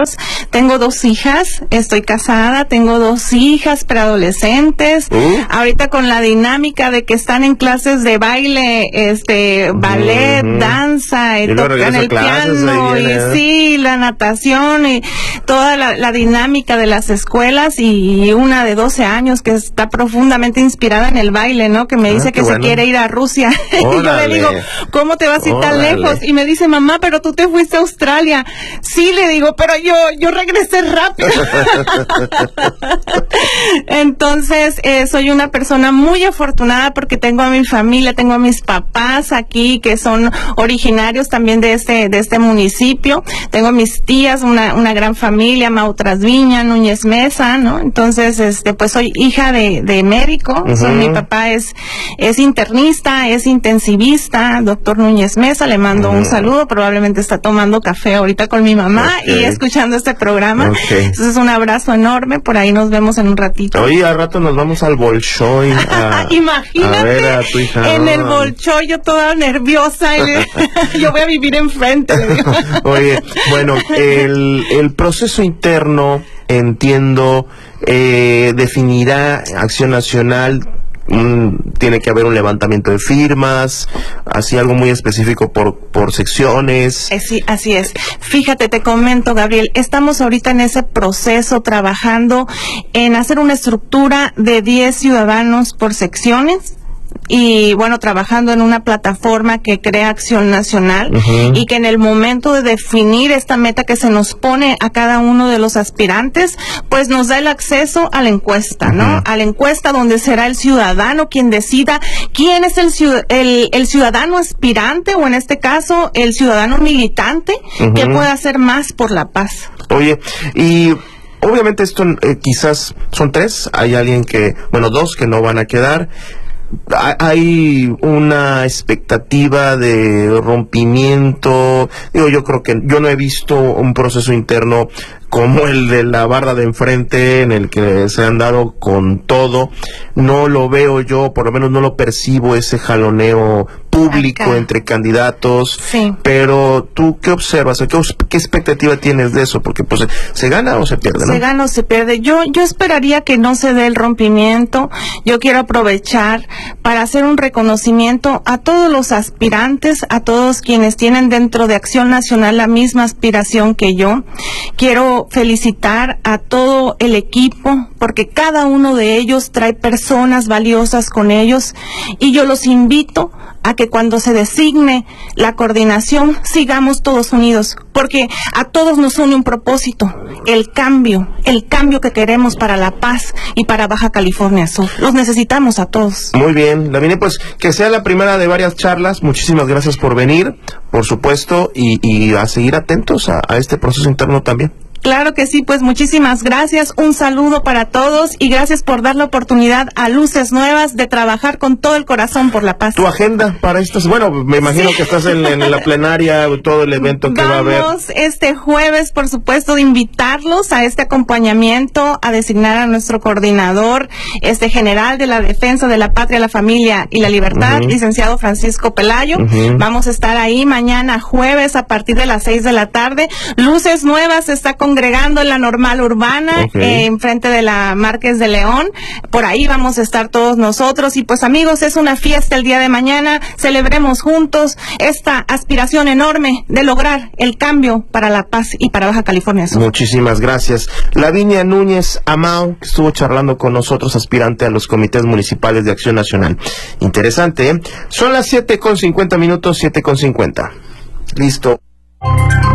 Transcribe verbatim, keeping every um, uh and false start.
hijos. Tengo dos hijas, estoy casada, tengo dos hijas preadolescentes. Uh. Ahorita con la dinámica de que están en clases de baile, este, ballet, uh-huh. danza, y, y tocan el piano, y sí, la natación, y toda la, la dinámica de las escuelas, y una de doce años que está profundamente inspirada en el baile, ¿no? Que me dice ah, que bueno. se quiere ir a Rusia. Y yo le digo, ¿cómo te vas a ir tan lejos? Y me dice, mamá, pero tú te fuiste a Australia. Sí, le digo, pero yo, yo regresé rápido. Entonces, eh, soy una persona muy afortunada porque tengo a mi familia, tengo a mis papás aquí que son originarios también de este, de este municipio. Tengo a mis tías, una, una gran familia, Mautras Viña, Núñez Mesa, ¿no? Entonces, este, pues soy hija de, de médico. Uh-huh. Soy, mi papá es, es internista, es intensivista, doctor Núñez Mesa, le mando uh-huh. un saludo, probablemente está tomando café ahorita con mi mamá okay. y escuchando este programa. Okay. Entonces, un abrazo enorme, por ahí nos vemos en un ratito. Oye, al rato nos vamos al Bolshoi. A, Imagínate, a ver a tu hija. En el Bolshoi, yo toda nerviosa, y yo voy a vivir enfrente. Oye, bueno, el, el proceso interno, entiendo, eh, definirá Acción Nacional. Mm, tiene que haber un levantamiento de firmas, así algo muy específico por, por secciones. Eh, sí, así es. Fíjate, te comento, Gabriel, estamos ahorita en ese proceso trabajando en hacer una estructura de diez ciudadanos por secciones. Y bueno, trabajando en una plataforma que crea Acción Nacional uh-huh. y que en el momento de definir esta meta que se nos pone a cada uno de los aspirantes, pues nos da el acceso a la encuesta, ¿no? Uh-huh. A la encuesta donde será el ciudadano quien decida quién es el, el, el ciudadano aspirante, o en este caso, el ciudadano militante uh-huh. que pueda hacer más por la paz. Oye, y obviamente esto eh, quizás son tres, hay alguien que, bueno, dos que no van a quedar. Hay una expectativa de rompimiento. Digo, yo creo que yo no he visto un proceso interno como el de la barra de enfrente, en el que se han dado con todo. No lo veo yo, por lo menos no lo percibo, ese jaloneo público acá entre candidatos. Sí. Pero tú, ¿qué observas? ¿Qué, qué expectativa tienes de eso? Porque pues se gana o se pierde, ¿no? Se gana o se pierde. Yo, yo esperaría que no se dé el rompimiento. Yo quiero aprovechar para hacer un reconocimiento a todos los aspirantes, a todos quienes tienen dentro de Acción Nacional la misma aspiración que yo. Quiero felicitar a todo el equipo, porque cada uno de ellos trae personas valiosas con ellos, y yo los invito a que cuando se designe la coordinación sigamos todos unidos, porque a todos nos une un propósito, el cambio, el cambio que queremos para La Paz y para Baja California Sur. Los necesitamos a todos. Muy bien, Lavinia, pues que sea la primera de varias charlas. Muchísimas gracias por venir, por supuesto, y, y a seguir atentos a, a este proceso interno también. Claro que sí, pues muchísimas gracias, un saludo para todos y gracias por dar la oportunidad a Luces Nuevas de trabajar con todo el corazón por la paz. ¿Tu agenda para estas? Bueno, me imagino sí. que estás en, en la plenaria, todo el evento que Vamos va a haber. Vamos este jueves, por supuesto, de invitarlos a este acompañamiento, a designar a nuestro coordinador este general de la Defensa de la Patria, la Familia y la Libertad, uh-huh. licenciado Francisco Pelayo. Uh-huh. Vamos a estar ahí mañana jueves a partir de las seis de la tarde. Luces Nuevas está con congregando en la Normal Urbana, okay. eh, enfrente de la Márquez de León. Por ahí vamos a estar todos nosotros. Y pues, amigos, es una fiesta el día de mañana. Celebremos juntos esta aspiración enorme de lograr el cambio para La Paz y para Baja California Sur. Muchísimas gracias. Lavinia Núñez Amao, que estuvo charlando con nosotros, aspirante a los comités municipales de Acción Nacional. Interesante, ¿eh? Son las siete con cincuenta minutos, siete con cincuenta. Listo.